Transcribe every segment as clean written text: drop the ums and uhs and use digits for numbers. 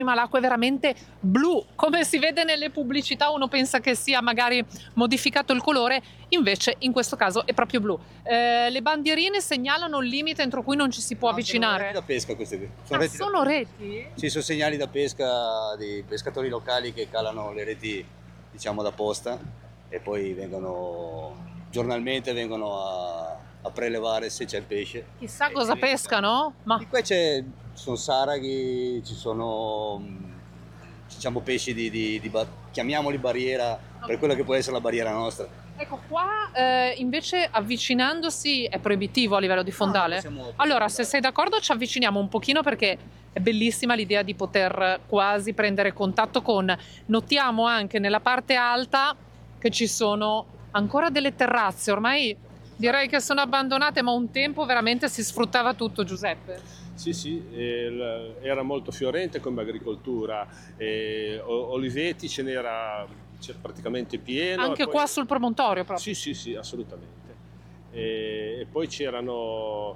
ma l'acqua è veramente blu, come si vede nelle pubblicità uno pensa che sia magari modificato il colore, invece in questo caso è proprio blu. Le bandierine segnalano il limite entro cui non ci si può No, sono reti avvicinare. da pesca queste qui. Sono reti? Sì, sono segnali da pesca di pescatori locali che calano le reti, diciamo, da posta e poi giornalmente vengono a prelevare se c'è il pesce. Chissà E cosa si vede. pescano? Ma Di qua sono saraghi, ci sono, diciamo, pesci chiamiamoli barriera, per quello che può essere la barriera nostra. ecco qua, invece avvicinandosi è proibitivo a livello di fondale? possiamo Allora, se andare. sei d'accordo ci avviciniamo un pochino perché è bellissima l'idea di poter quasi prendere contatto con... Notiamo anche nella parte alta che ci sono ancora delle terrazze, ormai direi che sono abbandonate, ma un tempo veramente si sfruttava tutto, Giuseppe. Sì, era molto fiorente come agricoltura, oliveti c'è praticamente pieno. Anche e poi- qua sul promontorio proprio. Sì, assolutamente. E poi c'erano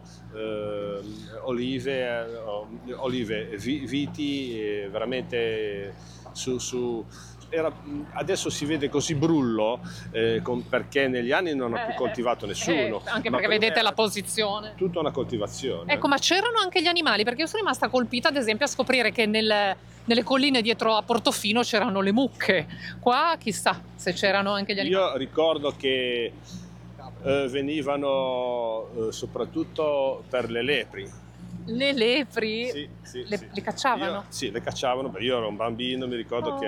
viti, veramente adesso si vede così brullo perché negli anni non ha più coltivato nessuno. Anche ma perché prima vedete era la posizione. tutta una coltivazione. Ecco, ma c'erano anche gli animali, perché io sono rimasta colpita ad esempio a scoprire che nelle colline dietro a Portofino c'erano le mucche. Qua chissà se c'erano anche gli animali. Io ricordo che venivano soprattutto per le lepri. Le lepri Sì. le cacciavano? Sì, le cacciavano, perché io ero un bambino, mi ricordo che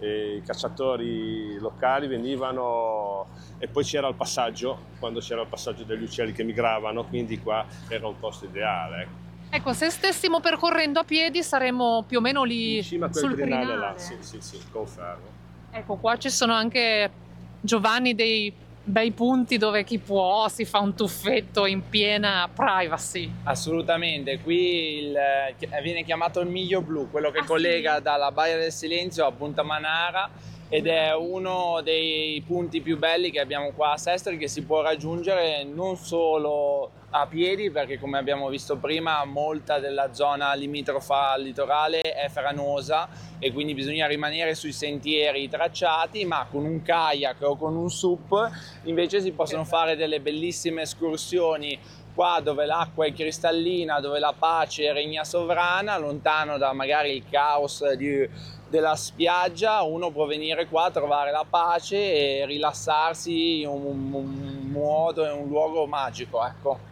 i cacciatori locali venivano e poi c'era il passaggio, quando c'era il passaggio degli uccelli che migravano, quindi qua era un posto ideale. Ecco. Ecco, se stessimo percorrendo a piedi saremmo più o meno lì In cima a quel sul crinale crinale. là, sì, confermo. Ecco, qua ci sono anche, Giovanni, dei bei punti dove chi può si fa un tuffetto in piena privacy. Assolutamente, qui viene chiamato il Miglio Blu, quello che Ah, collega sì? dalla Baia del Silenzio a Punta Manara, ed è uno dei punti più belli che abbiamo qua a Sestri, che si può raggiungere non solo a piedi, perché come abbiamo visto prima molta della zona limitrofa al litorale è franosa e quindi bisogna rimanere sui sentieri tracciati, ma con un kayak o con un SUP invece si possono fare delle bellissime escursioni qua dove l'acqua è cristallina, dove la pace regna sovrana, lontano da magari il caos della spiaggia. Uno può venire qua a trovare la pace e rilassarsi in un modo, in un luogo magico, ecco.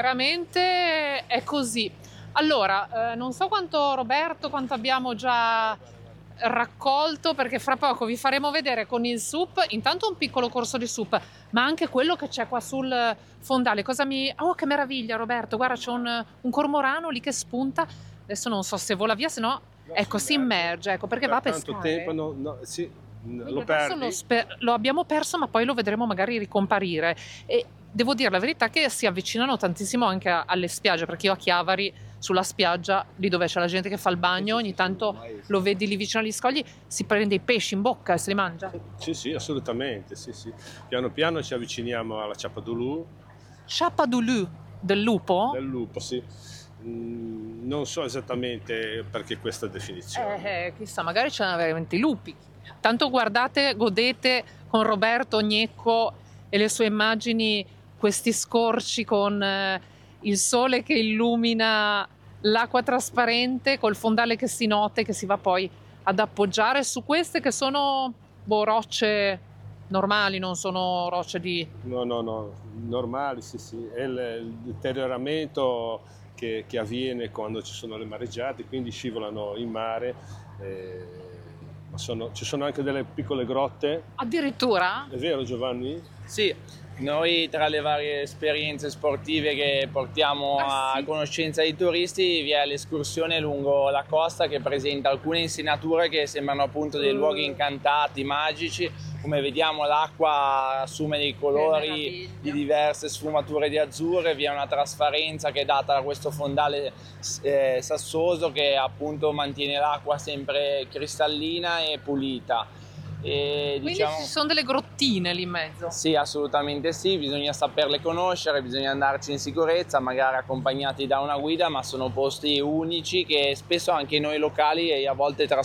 Veramente è così. Allora, non so quanto abbiamo già raccolto, perché fra poco vi faremo vedere con il SUP, intanto un piccolo corso di SUP, ma anche quello che c'è qua sul fondale. Oh, che meraviglia, Roberto, guarda, c'è un cormorano lì che spunta. Adesso non so se vola via, se no, ecco, si immerge, ecco, perché va a Per tanto pescare. tempo sì, Quindi lo adesso perdi. lo abbiamo perso, ma poi lo vedremo magari ricomparire. E devo dire la verità che si avvicinano tantissimo anche alle spiagge, perché io a Chiavari, sulla spiaggia, lì dove c'è la gente che fa il bagno, ogni tanto lo vedi lì vicino agli scogli, si prende i pesci in bocca e se li mangia. Sì, assolutamente, sì. Piano piano ci avviciniamo alla Ciapadulu, Chapadulu del lupo? del lupo, sì. Non so esattamente perché questa definizione. Chissà, magari c'erano veramente i lupi. Tanto guardate, godete con Roberto Gnecco e le sue immagini, questi scorci con il sole che illumina l'acqua trasparente, col fondale che si nota e che si va poi ad appoggiare su queste che sono rocce normali, non sono rocce di... No, normali, sì. È il deterioramento che avviene quando ci sono le mareggiate, quindi scivolano in mare. Ma ci sono anche delle piccole grotte. Addirittura? È vero, Giovanni? Sì, noi tra le varie esperienze sportive che portiamo a conoscenza dei turisti vi è l'escursione lungo la costa che presenta alcune insenature che sembrano appunto dei luoghi incantati, magici. Come vediamo l'acqua assume dei colori di diverse sfumature di azzurre, vi è una trasparenza che è data da questo fondale sassoso che appunto mantiene l'acqua sempre cristallina e pulita. E, Quindi diciamo, ci sono delle grottine lì in mezzo. sì, assolutamente sì, bisogna saperle conoscere, bisogna andarci in sicurezza, magari accompagnati da una guida, ma sono posti unici che spesso anche noi locali a volte